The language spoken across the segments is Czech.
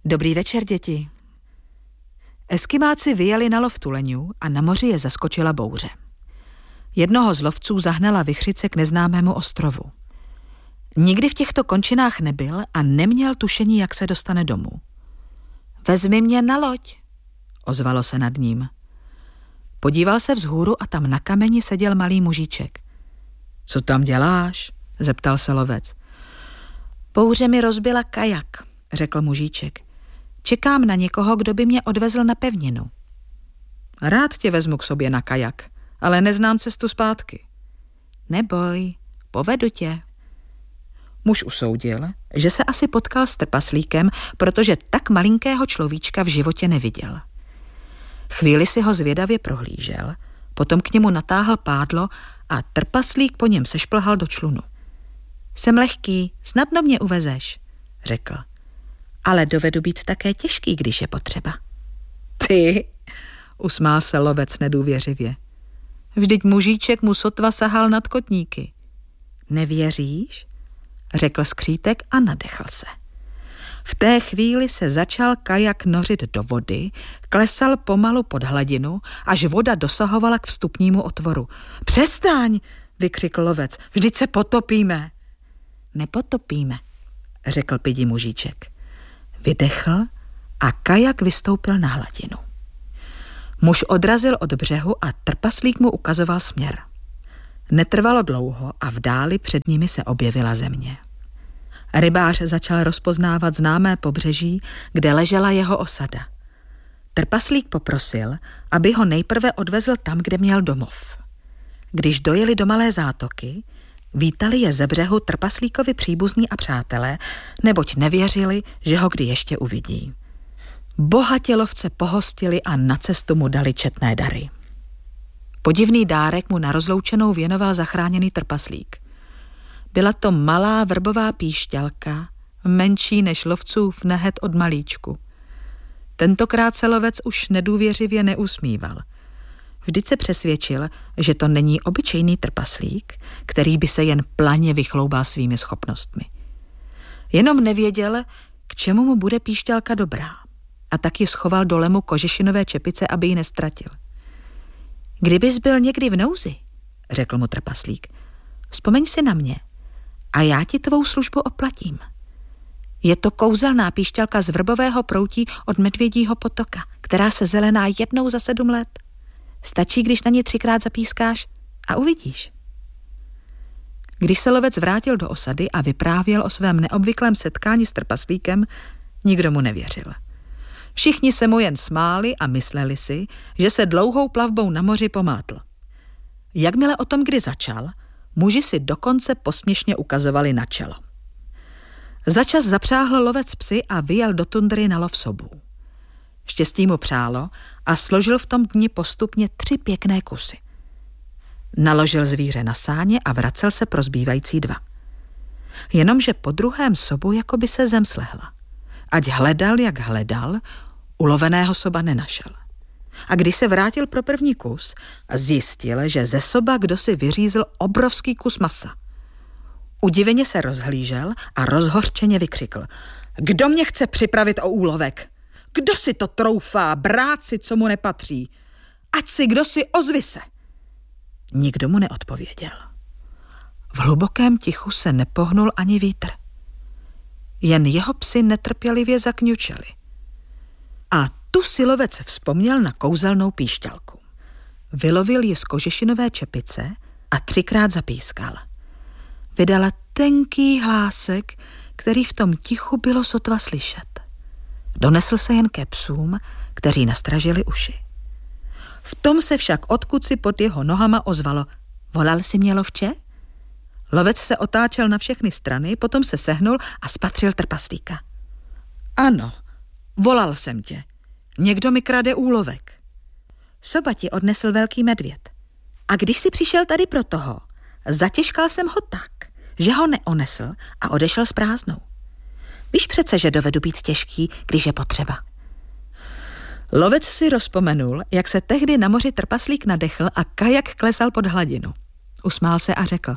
Dobrý večer, děti. Eskimáci vyjeli na lov tuleňů a na moři je zaskočila bouře. Jednoho z lovců zahnala vichřice k neznámému ostrovu. Nikdy v těchto končinách nebyl a neměl tušení, jak se dostane domů. Vezmi mě na loď, ozvalo se nad ním. Podíval se vzhůru a tam na kameni seděl malý mužíček. Co tam děláš? Zeptal se lovec. Bouře mi rozbila kajak, řekl mužíček. Čekám na někoho, kdo by mě odvezl na pevninu. Rád tě vezmu k sobě na kajak, ale neznám cestu zpátky. Neboj, povedu tě. Muž usoudil, že se asi potkal s trpaslíkem, protože tak malinkého človíčka v životě neviděl. Chvíli si ho zvědavě prohlížel, potom k němu natáhl pádlo a trpaslík po něm sešplhal do člunu. Jsem lehký, snadno mě uvezeš, řekl. Ale dovedu být také těžký, když je potřeba. Ty, usmál se lovec nedůvěřivě. Vždyť mužíček mu sotva sahal nad kotníky. Nevěříš? Řekl skřítek a nadechl se. V té chvíli se začal kajak nořit do vody, klesal pomalu pod hladinu, až voda dosahovala k vstupnímu otvoru. Přestaň, vykřikl lovec, vždyť se potopíme. Nepotopíme, řekl pidi mužíček. Vydechl a kajak vystoupil na hladinu. Muž odrazil od břehu a trpaslík mu ukazoval směr. Netrvalo dlouho a v dáli před nimi se objevila země. Rybář začal rozpoznávat známé pobřeží, kde ležela jeho osada. Trpaslík poprosil, aby ho nejprve odvezl tam, kde měl domov. Když dojeli do malé zátoky, vítali je ze břehu trpaslíkovi příbuzní a přátelé, neboť nevěřili, že ho kdy ještě uvidí. Bohatě lovce pohostili a na cestu mu dali četné dary. Podivný dárek mu na rozloučenou věnoval zachráněný trpaslík. Byla to malá vrbová píšťalka, menší než lovcův nehet od malíčku. Tentokrát se lovec už nedůvěřivě neusmíval. Vždyť se přesvědčil, že to není obyčejný trpaslík, který by se jen planě vychloubal svými schopnostmi. Jenom nevěděl, k čemu mu bude píšťalka dobrá, a tak ji schoval do lemu kožešinové čepice, aby ji nestratil. Kdybys byl někdy v nouzi, řekl mu trpaslík, vzpomeň si na mě a já ti tvou službu oplatím. Je to kouzelná píšťalka z vrbového proutí od Medvědího potoka, která se zelená jednou za 7 let. Stačí, když na ní 3krát zapískáš a uvidíš. Když se lovec vrátil do osady a vyprávěl o svém neobvyklém setkání s trpaslíkem, nikdo mu nevěřil. Všichni se mu jen smáli a mysleli si, že se dlouhou plavbou na moři pomátl. Jakmile o tom kdy začal, muži si dokonce posměšně ukazovali na čelo. Začas zapřáhl lovec psy a vyjel do tundry na lov sobů. Štěstí mu přálo a složil v tom dni postupně 3 pěkné kusy. Naložil zvíře na sáně a vracel se pro zbývající 2. Jenomže po druhém sobu jako by se zem slehla. Ať hledal, jak hledal, uloveného soba nenašel. A když se vrátil pro první kus, zjistil, že ze soba kdosi vyřízl obrovský kus masa. Udiveně se rozhlížel a rozhořčeně vykřikl. Kdo mě chce připravit o úlovek? Kdo si to troufá brát si, co mu nepatří? Ať si kdo si ozvi se. Nikdo mu neodpověděl. V hlubokém tichu se nepohnul ani vítr. Jen jeho psi netrpělivě zakňučeli. A tu si lovec vzpomněl na kouzelnou píšťalku. Vylovil ji z kožešinové čepice a 3krát zapískal. Vydala tenký hlásek, který v tom tichu bylo sotva slyšet. Donesl se jen ke psům, kteří nastražili uši. V tom se však odkud si pod jeho nohama ozvalo: Volal jsi mě, lovče? Lovec se otáčel na všechny strany, potom se sehnul a spatřil trpaslíka. Ano, volal jsem tě. Někdo mi krade úlovek. Soba ti odnesl velký medvěd. A když jsi přišel tady pro toho, zatěžkal jsem ho tak, že ho neonesl a odešel s prázdnou. Víš přece, že dovedu být těžký, když je potřeba. Lovec si rozpomenul, jak se tehdy na moři trpaslík nadechl a kajak klesal pod hladinu. Usmál se a řekl: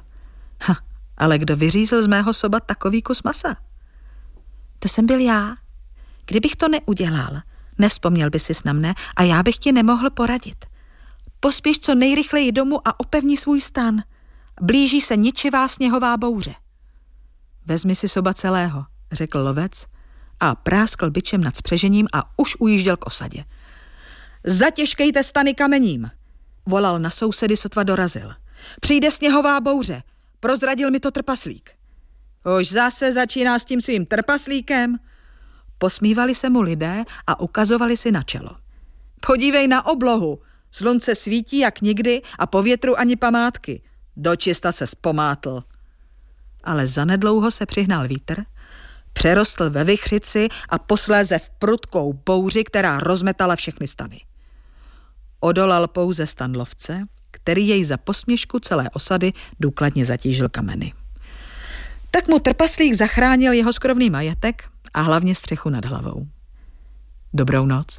ale kdo vyřízl z mého soba takový kus masa? To jsem byl já. Kdybych to neudělal, nevzpomněl by sis na mne a já bych ti nemohl poradit. Pospěš co nejrychleji domů a opevni svůj stan. Blíží se ničivá sněhová bouře. Vezmi si soba celého, řekl lovec a práskl bičem nad spřežením a už ujížděl k osadě. Zatěžkejte stany kamením, volal na sousedy, sotva dorazil. Přijde sněhová bouře, prozradil mi to trpaslík. Už zase začíná s tím svým trpaslíkem. Posmívali se mu lidé a ukazovali si na čelo. Podívej na oblohu, slunce svítí jak nikdy a po větru ani památky. Dočista se zpomátl. Ale zanedlouho se přihnal vítr, přerostl ve vichřici a posléze v prudkou bouři, která rozmetala všechny stany. Odolal pouze stan lovce, který jej za posměšku celé osady důkladně zatížil kameny. Tak mu trpaslík zachránil jeho skromný majetek a hlavně střechu nad hlavou. Dobrou noc.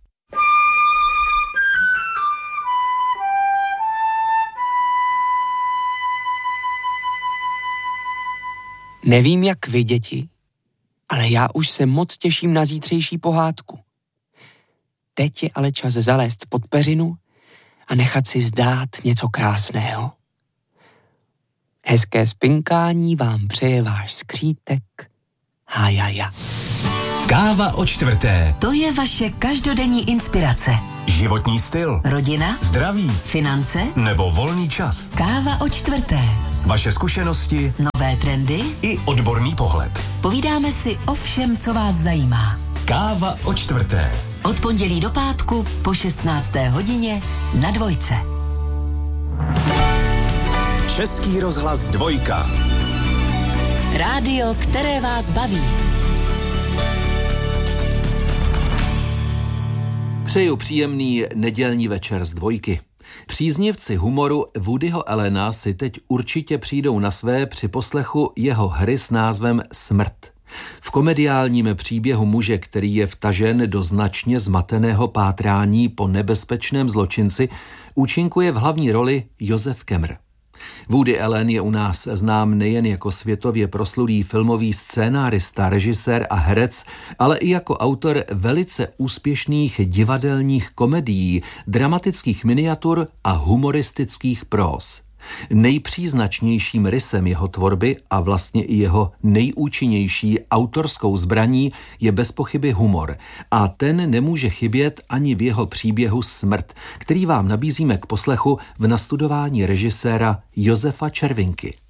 Nevím, jak vy, děti, ale já už se moc těším na zítřejší pohádku. Teď je ale čas zalézt pod peřinu a nechat si zdát něco krásného. Hezké spinkání vám přeje váš skřítek Hájaja. Káva o čtvrté. To je vaše každodenní inspirace. Životní styl. Rodina. Zdraví. Finance. Nebo volný čas. Káva o čtvrté. Vaše zkušenosti. Nové trendy. I odborný pohled. Povídáme si o všem, co vás zajímá. Káva o čtvrté. Od pondělí do pátku po 16. hodině na Dvojce. Český rozhlas Dvojka. Rádio, které vás baví. Přeju příjemný nedělní večer z Dvojky. Příznivci humoru Woodyho Allena si teď určitě přijdou na své při poslechu jeho hry s názvem Smrt. V komediálním příběhu muže, který je vtažen do značně zmateného pátrání po nebezpečném zločinci, účinkuje v hlavní roli Josef Kemr. Woody Allen je u nás znám nejen jako světově proslulý filmový scénárista, režisér a herec, ale i jako autor velice úspěšných divadelních komedií, dramatických miniatur a humoristických próz. Nejpříznačnějším rysem jeho tvorby a vlastně i jeho nejúčinnější autorskou zbraní je bezpochyby humor a ten nemůže chybět ani v jeho příběhu Smrt, který vám nabízíme k poslechu v nastudování režiséra Josefa Červinky.